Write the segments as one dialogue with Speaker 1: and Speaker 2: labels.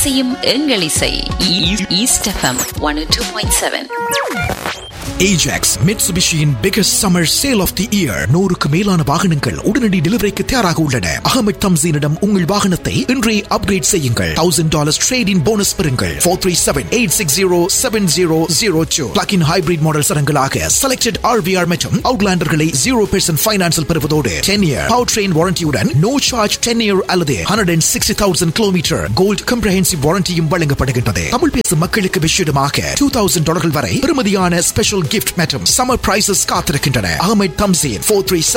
Speaker 1: இசையும் எங்கள் இசை. East FM 102.7.
Speaker 2: Ajax Mitsubishiயின் biggest summer sale of the year. 100க்கு மேலான வாகனங்கள் உடனடி டெலிவரிக்கு தயாராக உள்ளன. அகமது தம்சீனிடம் உங்கள் வாகனத்தை இன்றே அப்கிரேட் செய்யுங்கள். $1,000 trade-in bonus பெறுங்கள். 437-860-7002. Plug-in hybrid model சரங்களாக selected RVR மற்றும் Outlanderகளை 0% ஃபைனான்ஸில் பெறுவதோடு 10-year powertrain warranty-உடன் no charge 10-year அல்லது 160,000 கிலோமீட்டர் gold comprehensive warranty-யும் வழங்கப்படுகின்றது. தமிழ் பேசும் மக்களுக்கு விஷயமாக $2,000 வரை பெறுமதியான ஸ்பெஷல் gift மற்றும் summer prices காத்திருக்கின்றன. Ahmed Thamseen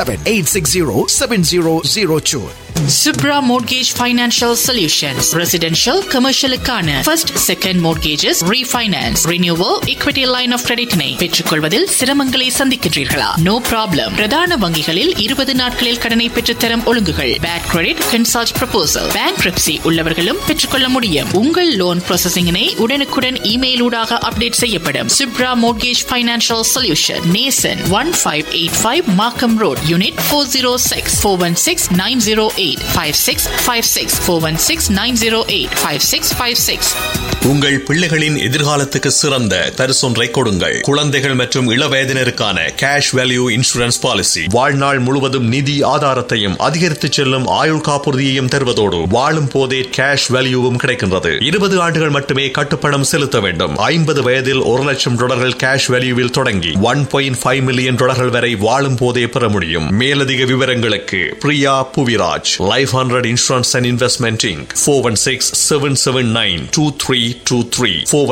Speaker 2: 437-860-7002.
Speaker 3: Subra Mortgage Financial Solutions. Residential, commercial-க்கான first, second mortgages, refinance, renewal, equity line of credit-னை பெற்றுக்கொள்வதில் சிரமங்களை சந்திக்கின்றீர்களா? No problem. பிரதான வங்கிகளில் 20 நாட்களில் கடனை பெற்றுத்தரும் ஒழுங்குகள். Bad credit, consult proposal. Bankruptcy உள்ளவர்களும் பெற்றுக்கொள்ள முடியும். உங்கள் loan processing-னை உடனுக்குடன் இமெயில் ஊடாக அப்டேட் செய்யப்படும். Subra Mortgage Financial Solution. Nason 1585 Markham Road, Unit 406 416-908 5656 416-908-5656.
Speaker 4: உங்கள் பிள்ளைகளின் எதிர்காலத்துக்கு சிறந்த பரிசொன்றை கொடுங்கள். குழந்தைகள் மற்றும் இளவயதினருக்கான கேஷ் வேல்யூ இன்சூரன்ஸ் பாலிசி. வாழ்நாள் முழுவதும் நிதி ஆதாரத்தையும் அதிகரித்து செல்லும் ஆயுள் காப்புறுதியையும் தருவதோடு வாழும் போதே கேஷ் வேல்யூவும் கிடைக்கின்றது. 20 ஆண்டுகள் மட்டுமே கட்டுப்பணம் செலுத்த வேண்டும். 50 வயதில் $1,00,000 கேஷ் வேல்யூவில் தொடங்கி $1.5 மில்லியன் வரை வாழும் போதே பெற முடியும். மேலதிக விவரங்களுக்கு Priya Puviraj, Life 100 Insurance and Investment Inc. 416-779-2323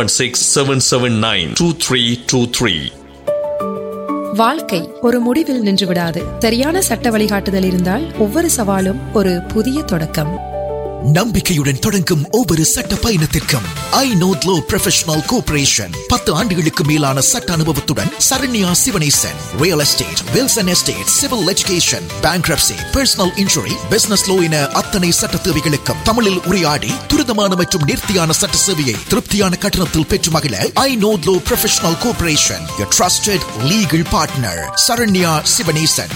Speaker 4: 416-779-2323.
Speaker 5: வாழ்க்கை ஒரு முடிவில் நின்றுவிடாது. சரியான சட்ட வழிகாட்டுதல் இருந்தால் ஒவ்வொரு சவாலும் ஒரு புதிய தொடக்கம்.
Speaker 2: நம்பிக்கையுடன் தொடங்கும் ஒவ்வொரு சட்ட பயணத்திற்கும் I know low professional cooperation 10 ஆண்டுகளுக்கு மேலான சட்ட அனுபவத்துடன் Saranya Sivanesan. Real estate, Wilson estate, civil education, bankruptcy, personal injury, business low என அத்தனை சட்ட தேவைகளுக்கும் தமிழில் உரையாடி துரிதமான மற்றும் நேர்த்தியான சட்ட சேவையை திருப்தியான கட்டணத்தில் பெற்று மகிழ I know low professional cooperation, your trusted legal partner. Saranya Sivanesan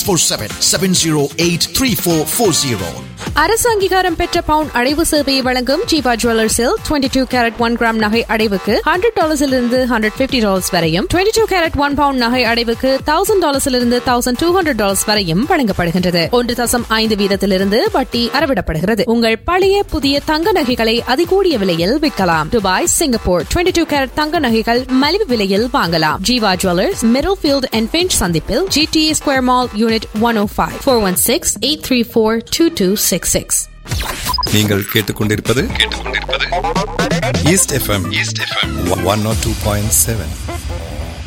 Speaker 2: 647-708-3440.
Speaker 5: அரசு அங்கீகாரம் பெற்ற பவுன் அடைவு சேவையை வழங்கும் ஜீவா ஜுவல்லர்ஸில் 22 கேரட் 1 கிராம் நகை அடைவுக்கு $100 $150 வரையும், 22 கேரட் 1 பவுண்ட் நகை அடைவுக்கு $1,000 $1,200 வரையும் வழங்கப்படுகின்றது. 1.5 வீதத்திலிருந்து வட்டி அறவிடப்படுகிறது. உங்கள் பழைய புதிய தங்க நகைகளை அதிகூடிய விலையில் விற்கலாம். துபாய், சிங்கப்பூர் 22 கேரட் தங்க நகைகள் மலிவு விலையில் வாங்கலாம். Jeeva jewellers, middle field and pinch சந்திப்பில் GTA ஸ்கொயர் மால் யூனிட் 105 416-834-2266.
Speaker 6: நீங்கள் கேட்டுக்கொண்டிருப்பது ஈஸ்ட் எஃப்எம் 102.7.